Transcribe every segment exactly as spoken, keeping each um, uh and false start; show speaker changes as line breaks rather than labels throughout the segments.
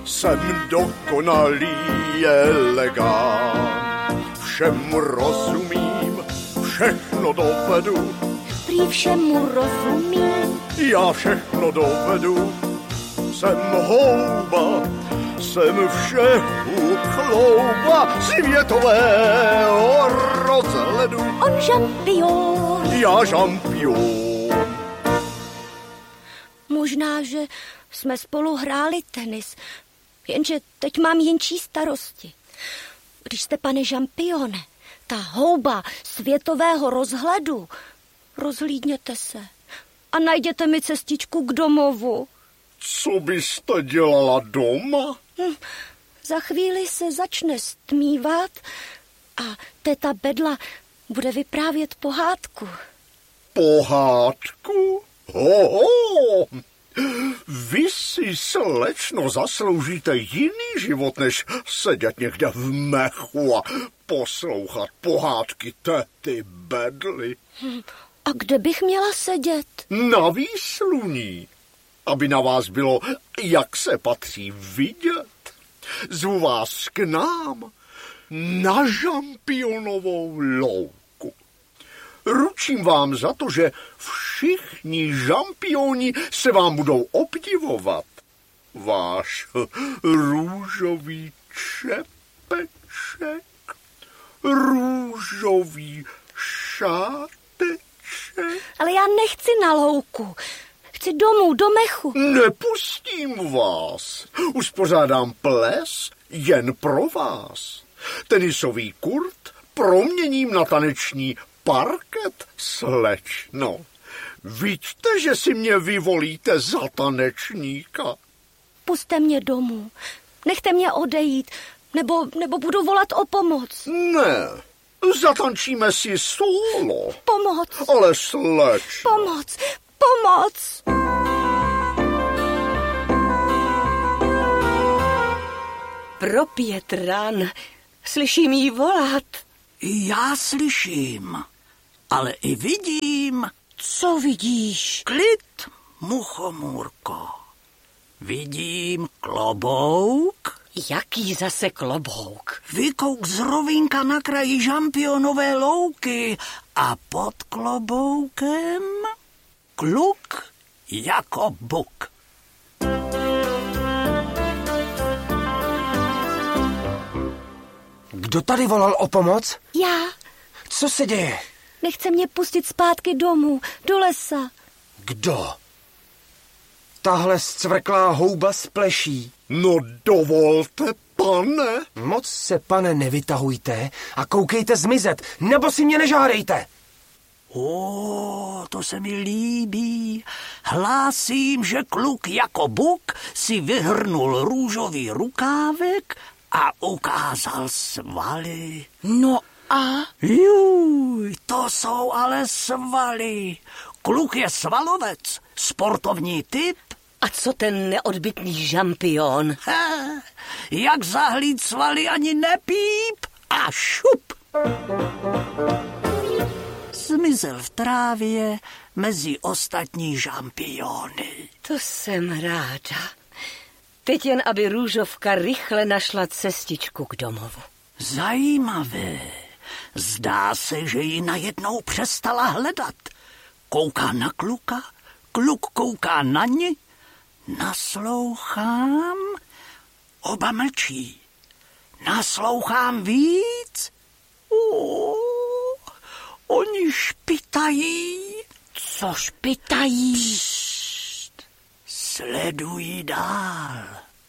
jsem dokonalý elegant. Všemu rozumím, všechno dovedu.
Prý všemu rozumím.
Já všechno dovedu. Jsem houba, jsem všehu chlouba světového rozhledu.
On žampion.
Já žampion.
Možná, že jsme spolu hráli tenis, jenže teď mám jinčí starosti. Když jste, pane žampione, ta houba světového rozhledu, rozhlídněte se a najděte mi cestičku k domovu.
Co byste dělala doma?
Hm, za chvíli se začne stmívat a teta Bedla bude vyprávět pohádku.
Pohádku? Hoho! Vy si, slečno, zasloužíte jiný život, než sedět někde v mechu a poslouchat pohádky tety Bedly.
Hm, a kde bych měla sedět?
Na výsluní, aby na vás bylo, jak se patří, vidět. Zvu vás k nám na žampionovou louku. Ručím vám za to, že všichni žampioni se vám budou obdivovat. Váš růžový čepeček, růžový šáteček.
Ale já nechci na louku. Chci domů, do mechu.
Nepustím vás. Uspořádám ples jen pro vás. Tenisový kurt proměním na taneční parket, slečno. Vidíte, že si mě vyvolíte za tanečníka.
Puste mě domů. Nechte mě odejít, nebo, nebo budu volat o pomoc.
Ne, zatančíme si solo.
Pomoc.
Ale slečno.
Pomoc, pomoc.
Pro Pětran, slyším jí volat.
Já slyším, ale i vidím.
Co vidíš?
Klid, muchomůrko. Vidím klobouk.
Jaký zase klobouk?
Vykouk z rovínka na kraji žampionové louky a pod kloboukem kluk jako buk.
Kdo tady volal o pomoc?
Já.
Co se děje?
Nechce mě pustit zpátky domů, do lesa.
Kdo? Tahle zcvrklá houba s pleší.
No dovolte, pane.
Moc se, pane, nevytahujte a koukejte zmizet, nebo si mě nežádejte.
Ó, to se mi líbí. Hlásím, že kluk jako buk si vyhrnul růžový rukávek a ukázal svaly.
No a?
Juj, to jsou ale svaly. Kluk je svalovec, sportovní typ.
A co ten neodbytný žampion?
He, jak zahlíd svaly ani nepíp a šup. Zmizel v trávě mezi ostatní žampiony.
To jsem ráda. Teď jen, aby Růžovka rychle našla cestičku k domovu.
Zajímavé. Zdá se, že ji najednou přestala hledat. Kouká na kluka, kluk kouká na ni. Naslouchám, oba mlčí. Naslouchám víc. Ó, oni špitají.
Co špitají?
Pšt, sledují dál.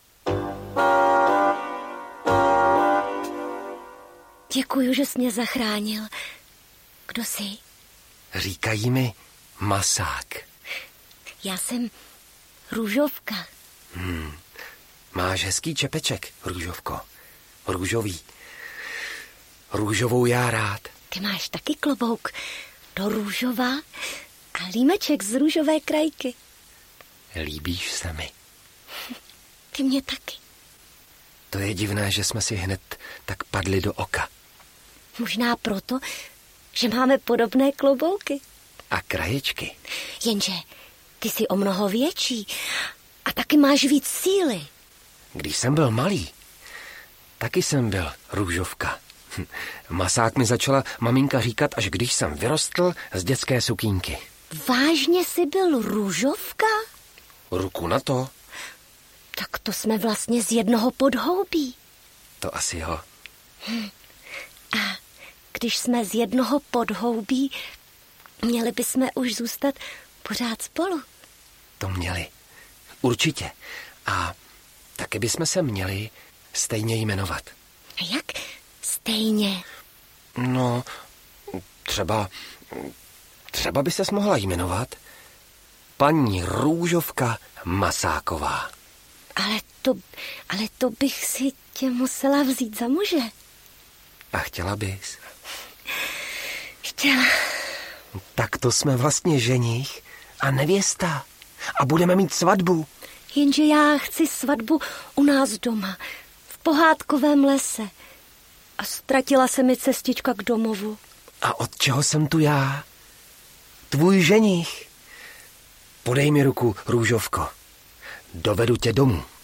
Děkuju, že jsi mě zachránil. Kdo jsi?
Říkají mi Masák.
Já jsem Růžovka.
Hmm. Máš hezký čepeček, Růžovko. Růžový. Růžovou já rád.
Ty máš taky klobouk do růžova a límeček z růžové krajky.
Líbíš se mi.
Ty mě taky.
To je divné, že jsme si hned tak padli do oka.
Možná proto, že máme podobné klobouky.
A kraječky.
Jenže ty jsi o mnoho větší a taky máš víc síly.
Když jsem byl malý, taky jsem byl růžovka. Masák mi začala maminka říkat, až když jsem vyrostl z dětské sukínky.
Vážně jsi byl růžovka?
Ruku na to.
Tak to jsme vlastně z jednoho podhoubí.
To asi jo.
Hm. A když jsme z jednoho podhoubí, měli bychom už zůstat pořád spolu.
To měli. Určitě. A taky bychom se měli stejně jmenovat.
A jak stejně?
No, třeba... Třeba by ses mohla jmenovat paní Růžovka Masáková.
Ale to, ale to bych si tě musela vzít za muže.
A chtěla bys?
Chtěla.
Tak to jsme vlastně ženich a nevěsta. A budeme mít svatbu.
Jenže já chci svatbu u nás doma, v pohádkovém lese. A ztratila se mi cestička k domovu.
A od čeho jsem tu já? Tvůj ženich. Podej mi ruku, Růžovko. Dovedu tě domů.